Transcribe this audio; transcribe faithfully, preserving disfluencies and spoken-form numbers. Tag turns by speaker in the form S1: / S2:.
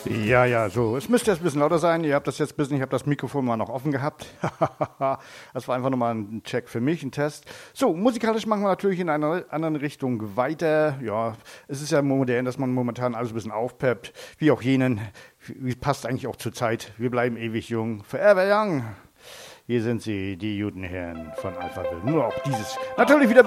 S1: Ja, ja, so. Es müsste jetzt ein bisschen lauter sein. Ihr habt das jetzt ein bisschen, ich habe das Mikrofon mal noch offen gehabt. Das war einfach nochmal ein Check für mich, ein Test. So, musikalisch machen wir natürlich in einer anderen Richtung weiter. Ja, es ist ja modern, dass man momentan alles ein bisschen aufpeppt. Wie auch jenen. Wie passt eigentlich auch zur Zeit. Wir bleiben ewig jung. Forever young. Hier sind sie, die Judenherren von Alphaville. Nur auch dieses natürlich wieder